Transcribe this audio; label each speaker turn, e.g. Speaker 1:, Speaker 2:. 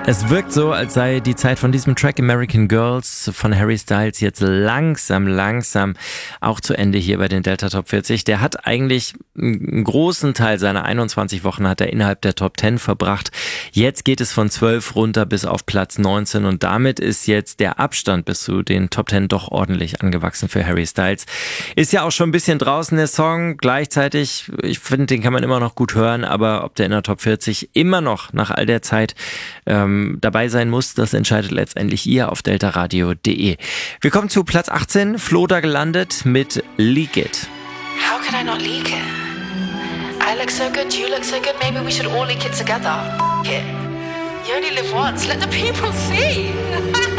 Speaker 1: Es wirkt so, als sei die Zeit von diesem Track American Girls von Harry Styles jetzt langsam auch zu Ende hier bei den Delta Top 40. Der hat eigentlich einen großen Teil seiner 21 Wochen hat er innerhalb der Top 10 verbracht. Jetzt geht es von 12 runter bis auf Platz 19 und damit ist jetzt der Abstand bis zu den Top 10 doch ordentlich angewachsen für Harry Styles. Ist ja auch schon ein bisschen draußen der Song. Gleichzeitig, ich finde, den kann man immer noch gut hören, aber ob der in der Top 40 immer noch nach all der Zeit dabei sein muss, das entscheidet letztendlich ihr auf deltaradio.de. Wir kommen zu Platz 18, Flo da gelandet mit Leak It.
Speaker 2: How could I not leak it? I look so good, you look so good, maybe we should all leak it together. F*** it. You only live once, let the people see.